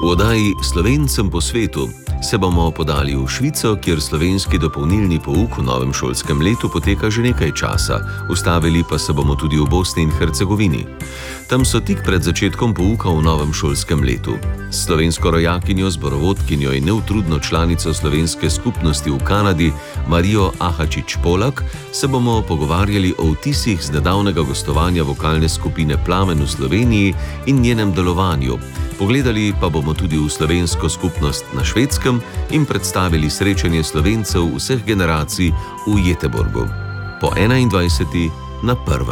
V oddaji Slovencem po svetu se bomo podali v Švico, kjer slovenski dopolnilni pouk v novem šolskem letu poteka že nekaj časa, ustavili pa se bomo tudi v Bosni in Hercegovini. Tam so tik pred začetkom pouka v novem šolskem letu. S slovensko rojakinjo, zborovodkinjo in neutrudno članico slovenske skupnosti v Kanadi, Marijo Ahačič-Polak, se bomo pogovarjali o vtisih z nedavnega gostovanja vokalne skupine Plamen v Sloveniji in njenem delovanju. Pogledali pa bomo tudi v slovensko skupnost na Švedskem in predstavili srečanje Slovencev vseh generacij v Göteborgu. Po 21. na 1.